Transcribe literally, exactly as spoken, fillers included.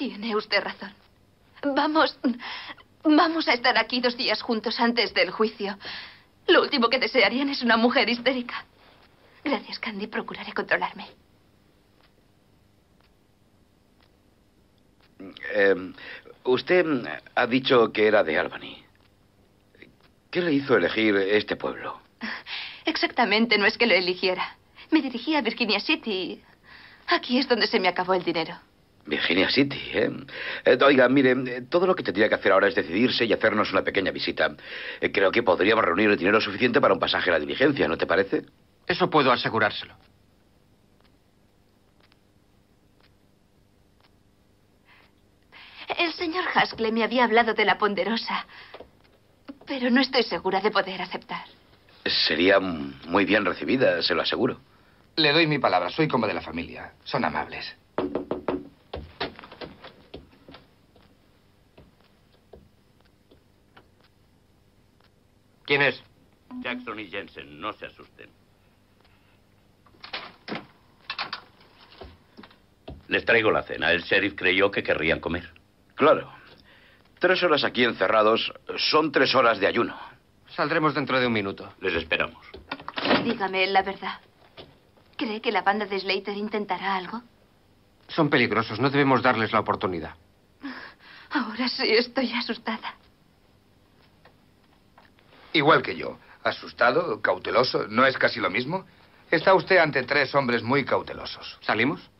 Tiene usted razón. Vamos... Vamos a estar aquí dos días juntos antes del juicio. Lo último que desearían es una mujer histérica. Gracias, Candy. Procuraré controlarme. Eh, usted ha dicho que era de Albany. ¿Qué le hizo elegir este pueblo? Exactamente, no es que lo eligiera. Me dirigí a Virginia City. Aquí es donde se me acabó el dinero. Virginia City, ¿eh? eh oiga, mire, todo lo que tendría que hacer ahora es decidirse y hacernos una pequeña visita. Eh, creo que podríamos reunir el dinero suficiente para un pasaje a la diligencia, ¿no te parece? Eso puedo asegurárselo. El señor Haskell me había hablado de la Ponderosa, pero no estoy segura de poder aceptar. Sería muy bien recibida, se lo aseguro. Le doy mi palabra, soy como de la familia. Son amables. ¿Quién es? Jackson y Jensen, no se asusten. Les traigo la cena. El sheriff creyó que querrían comer. Claro. Tres horas aquí encerrados son tres horas de ayuno. Saldremos dentro de un minuto. Les esperamos. Dígame la verdad. ¿Cree que la banda de Slater intentará algo? Son peligrosos. No debemos darles la oportunidad. Ahora sí estoy asustada. Igual que yo. Asustado, cauteloso. ¿No es casi lo mismo? Está usted ante tres hombres muy cautelosos. ¿Salimos?